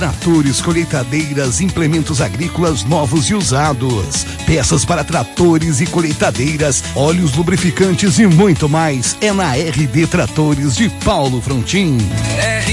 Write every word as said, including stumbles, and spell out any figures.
Tratores, colheitadeiras, implementos agrícolas novos e usados, peças para tratores e colheitadeiras, óleos lubrificantes e muito mais. É na R D Tratores de Paulo Frontin.